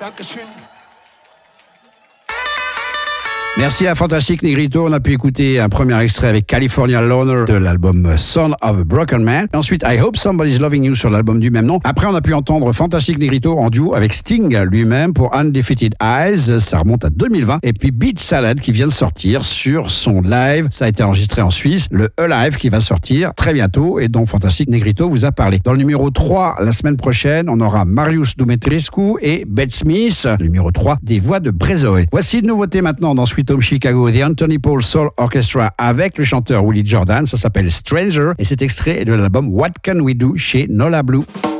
Merci à Fantastic Negrito. On a pu écouter un premier extrait avec California Loner de l'album Son of a Broken Man. Ensuite, I Hope Somebody's Loving You sur l'album du même nom. Après, on a pu entendre Fantastic Negrito en duo avec Sting lui-même pour Undefeated Eyes. Ça remonte à 2020. Et puis Beat Salad qui vient de sortir sur son live. Ça a été enregistré en Suisse. Le Alive qui va sortir très bientôt et dont Fantastic Negrito vous a parlé. Dans le numéro 3, la semaine prochaine, on aura Marius Dumetrescu et Bette Smith. Le numéro 3, des voix de Brezoé. Voici une nouveauté maintenant dans Sweet Home Chicago, The Anthony Paul Soul Orchestra avec le chanteur Willie Jordan. Ça s'appelle Stranger et cet extrait est de l'album What Can We Do chez Nola Blue.